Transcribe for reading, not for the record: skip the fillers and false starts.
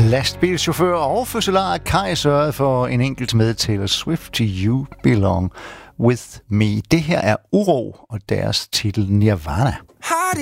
Lastbilchauffør og fødselar Kai sørgede for en enkelt med Taylor Swift til You Belong With Me. Det her er Uro og deres titel Nirvana.